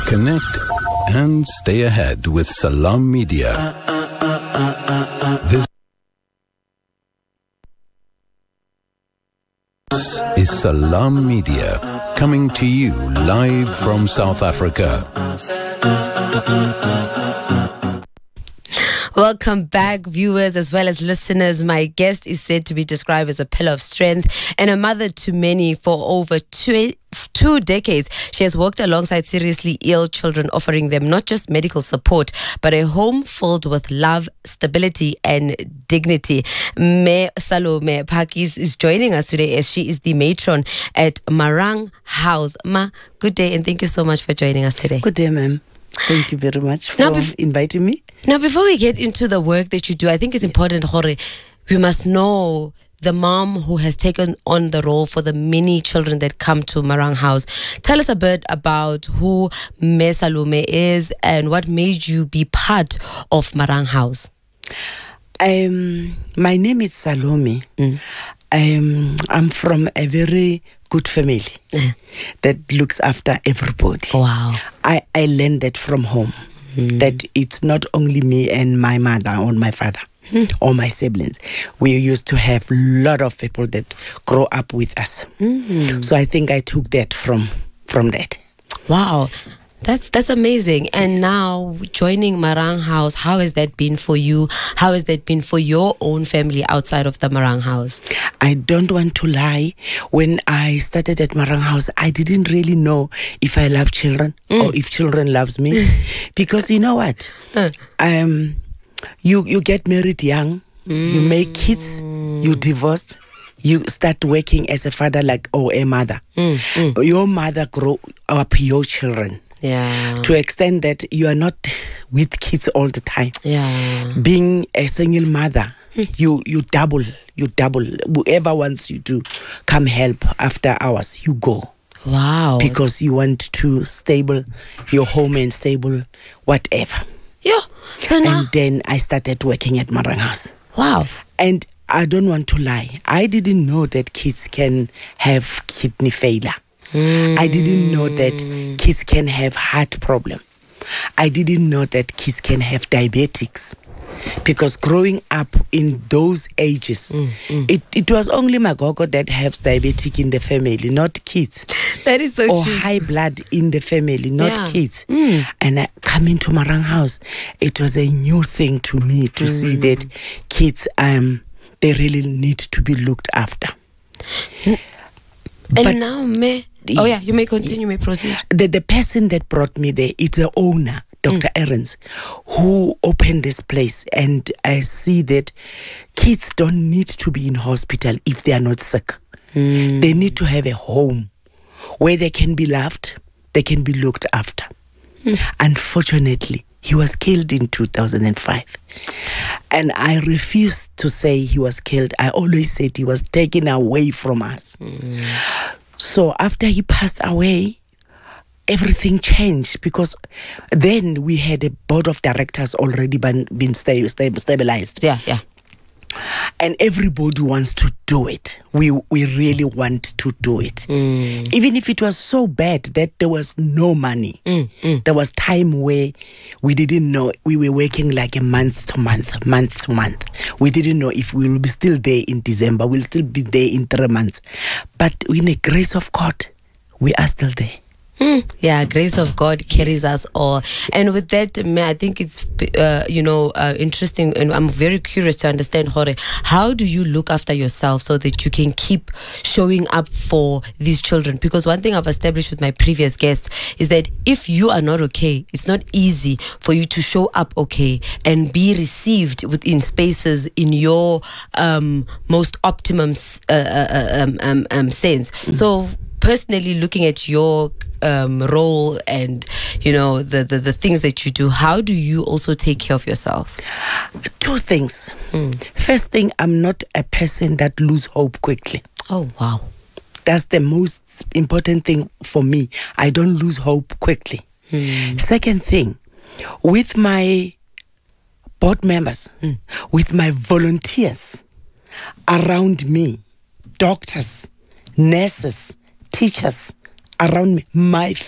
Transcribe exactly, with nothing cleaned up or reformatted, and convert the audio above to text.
Connect and stay ahead with Salam Media. This is Salam Media, coming to you live from South Africa. Welcome back, viewers as well as listeners. My guest is said to be described as a pillar of strength and a mother to many for over two, two decades. She has worked alongside seriously ill children, offering them not just medical support, but a home filled with love, stability, and dignity. Me Salome Phakis is joining us today as she is the matron at Marang House. Ma, good day and thank you so much for joining us today. Good day, ma'am. Thank you very much for now, bef- inviting me. Now, before we get into the work that you do, I think it's yes. important, Hore, we must know the mom who has taken on the role for the many children that come to Marang House. Tell us a bit about who Me Salome is and what made you be part of Marang House. Um, my name is Salome. Mm. Um, I'm from a very good family that looks after everybody. Wow. I, I learned that from home, mm. that it's not only me and my mother or my father mm. or my siblings. We used to have a lot of people that grow up with us. Mm. So I think I took that from from that. Wow. That's that's amazing. And yes. now joining Marang House, how has that been for you? How has that been for your own family outside of the Marang House? I don't want to lie. When I started at Marang House, I didn't really know if I love children mm. or if children loves me. Because you know what? Uh. Um, you you get married young, mm. you make kids, you divorced. You start working as a father like or a mother. Mm. Mm. Your mother grow up your children. Yeah. To extend that you are not with kids all the time. Yeah. Being a single mother, you you double, you double. Whoever wants you to come help after hours, you go. Wow. Because you want to stable your home and stable whatever. Yeah. So now. And then I started working at Marang House. Wow. And I don't want to lie. I didn't know that kids can have kidney failure. Mm. I didn't know that kids can have heart problem. I didn't know that kids can have diabetics. Because growing up in those ages, mm, mm. It, it was only my gogo that has diabetic in the family, not kids. That is so or true. Or high blood in the family, not yeah. kids. Mm. And I coming to Marang House, it was a new thing to me to mm. see that kids, um, they really need to be looked after. And but now, me. Oh yeah, you may continue, you may proceed. The the person that brought me there, it's the owner, Doctor Mm. Aarons, who opened this place, and I see that kids don't need to be in hospital if they are not sick. Mm. They need to have a home where they can be loved, they can be looked after. Mm. Unfortunately, he was killed in two thousand five. And I refused to say he was killed. I always said he was taken away from us. Mm. So after he passed away, everything changed because then we had a board of directors already been, been sta- sta- stabilized. Yeah, yeah. And everybody wants to do it. We we really want to do it. Mm. Even if it was so bad that there was no money. Mm, mm. There was time where we didn't know. We were working like a month to month, month to month. We didn't know if we will be still there in December. We'll still be there in three months. But in the grace of God, we are still there. Mm. Yeah, grace of God carries us all. And with that, I think it's, uh, you know, uh, interesting. And I'm very curious to understand, Hore, how do you look after yourself so that you can keep showing up for these children? Because one thing I've established with my previous guests is that if you are not okay, it's not easy for you to show up okay and be received within spaces in your um, most optimum uh, uh, um, um, um, sense. Mm. So personally, looking at your um, role and, you know, the, the, the things that you do, how do you also take care of yourself? Two things. Mm. First thing, I'm not a person that lose hope quickly. Oh, wow. That's the most important thing for me. I don't lose hope quickly. Mm. Second thing, with my board members, mm. with my volunteers around me, doctors, nurses, teachers around me, my